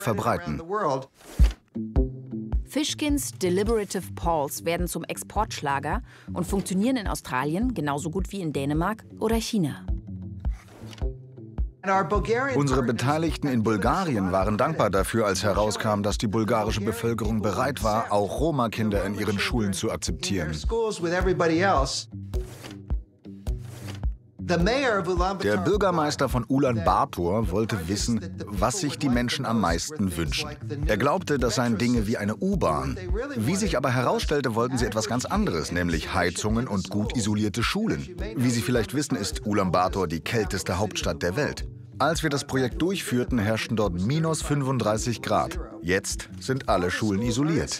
verbreiten. Fishkins Deliberative Pawls werden zum Exportschlager und funktionieren in Australien genauso gut wie in Dänemark oder China. Unsere Beteiligten in Bulgarien waren dankbar dafür, als herauskam, dass die bulgarische Bevölkerung bereit war, auch Roma-Kinder in ihren Schulen zu akzeptieren. Der Bürgermeister von Ulaanbaatar wollte wissen, was sich die Menschen am meisten wünschen. Er glaubte, das seien Dinge wie eine U-Bahn. Wie sich aber herausstellte, wollten sie etwas ganz anderes, nämlich Heizungen und gut isolierte Schulen. Wie Sie vielleicht wissen, ist Ulaanbaatar die kälteste Hauptstadt der Welt. Als wir das Projekt durchführten, herrschten dort minus 35 Grad. Jetzt sind alle Schulen isoliert.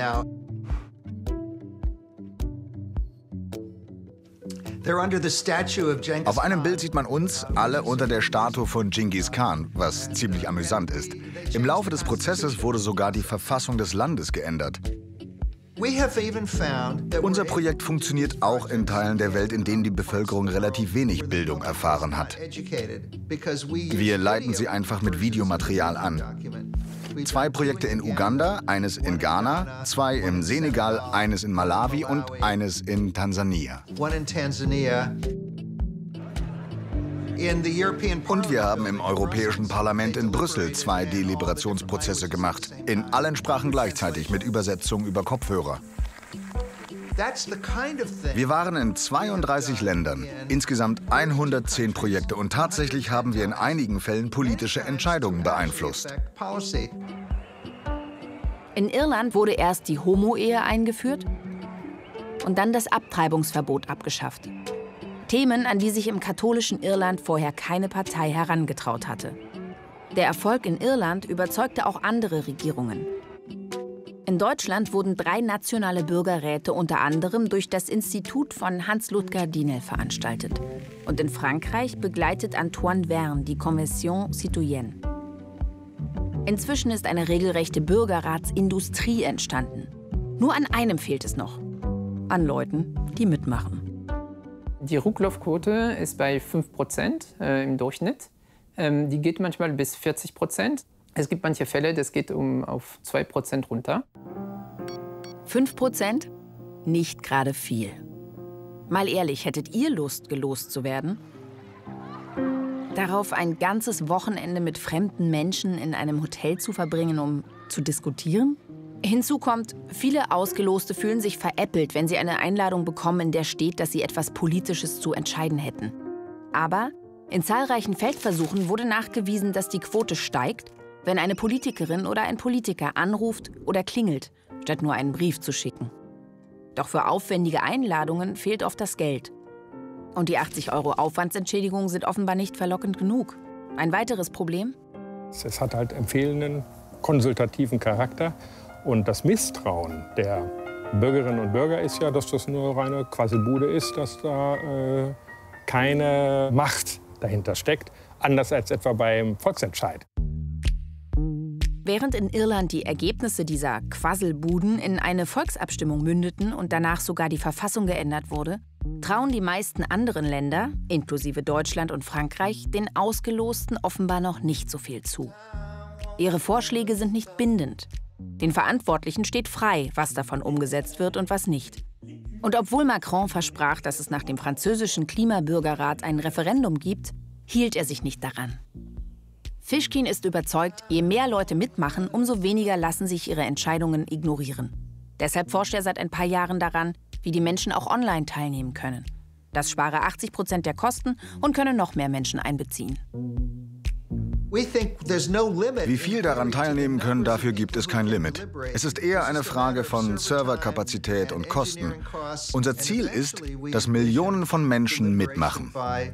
Auf einem Bild sieht man uns alle unter der Statue von Genghis Khan, was ziemlich amüsant ist. Im Laufe des Prozesses wurde sogar die Verfassung des Landes geändert. Unser Projekt funktioniert auch in Teilen der Welt, in denen die Bevölkerung relativ wenig Bildung erfahren hat. Wir leiten sie einfach mit Videomaterial an. 2 Projekte in Uganda, eines in Ghana, 2 im Senegal, eines in Malawi und eines in Tansania. Und wir haben im Europäischen Parlament in Brüssel 2 Deliberationsprozesse gemacht. In allen Sprachen gleichzeitig mit Übersetzung über Kopfhörer. Wir waren in 32 Ländern, insgesamt 110 Projekte und tatsächlich haben wir in einigen Fällen politische Entscheidungen beeinflusst. In Irland wurde erst die Homo-Ehe eingeführt und dann das Abtreibungsverbot abgeschafft. Themen, an die sich im katholischen Irland vorher keine Partei herangetraut hatte. Der Erfolg in Irland überzeugte auch andere Regierungen. In Deutschland wurden 3 nationale Bürgerräte unter anderem durch das Institut von Hans-Ludger Dienel veranstaltet. Und in Frankreich begleitet Antoine Verne die Convention Citoyenne. Inzwischen ist eine regelrechte Bürgerratsindustrie entstanden. Nur an einem fehlt es noch: an Leuten, die mitmachen. Die Rücklaufquote ist bei 5% im Durchschnitt. Die geht manchmal bis 40%. Es gibt manche Fälle, das geht auf 2% runter. 5%? Nicht gerade viel. Mal ehrlich, hättet ihr Lust, gelost zu werden? Darauf ein ganzes Wochenende mit fremden Menschen in einem Hotel zu verbringen, um zu diskutieren? Hinzu kommt, viele Ausgeloste fühlen sich veräppelt, wenn sie eine Einladung bekommen, in der steht, dass sie etwas Politisches zu entscheiden hätten. Aber in zahlreichen Feldversuchen wurde nachgewiesen, dass die Quote steigt, wenn eine Politikerin oder ein Politiker anruft oder klingelt, statt nur einen Brief zu schicken. Doch für aufwendige Einladungen fehlt oft das Geld. Und die 80 € Aufwandsentschädigung sind offenbar nicht verlockend genug. Ein weiteres Problem? Es hat halt empfehlenden, konsultativen Charakter. Und das Misstrauen der Bürgerinnen und Bürger ist ja, dass das nur reine Quasselbude ist, dass da keine Macht dahinter steckt, anders als etwa beim Volksentscheid. Während in Irland die Ergebnisse dieser Quasselbuden in eine Volksabstimmung mündeten und danach sogar die Verfassung geändert wurde, trauen die meisten anderen Länder, inklusive Deutschland und Frankreich, den Ausgelosten offenbar noch nicht so viel zu. Ihre Vorschläge sind nicht bindend. Den Verantwortlichen steht frei, was davon umgesetzt wird und was nicht. Und obwohl Macron versprach, dass es nach dem französischen Klimabürgerrat ein Referendum gibt, hielt er sich nicht daran. Fishkin ist überzeugt, je mehr Leute mitmachen, umso weniger lassen sich ihre Entscheidungen ignorieren. Deshalb forscht er seit ein paar Jahren daran, wie die Menschen auch online teilnehmen können. Das spare 80% der Kosten und könne noch mehr Menschen einbeziehen. Wie viel daran teilnehmen können, dafür gibt es kein Limit. Es ist eher eine Frage von Serverkapazität und Kosten. Unser Ziel ist, dass Millionen von Menschen mitmachen.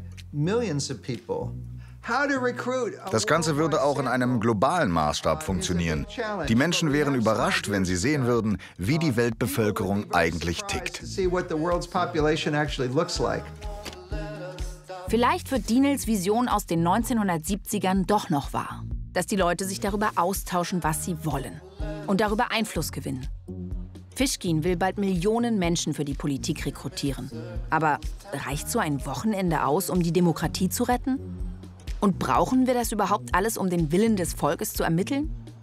Das Ganze würde auch in einem globalen Maßstab funktionieren. Die Menschen wären überrascht, wenn sie sehen würden, wie die Weltbevölkerung eigentlich tickt. Vielleicht wird Dienels Vision aus den 1970ern doch noch wahr. Dass die Leute sich darüber austauschen, was sie wollen. Und darüber Einfluss gewinnen. Fishkin will bald Millionen Menschen für die Politik rekrutieren. Aber reicht so ein Wochenende aus, um die Demokratie zu retten? Und brauchen wir das überhaupt alles, um den Willen des Volkes zu ermitteln?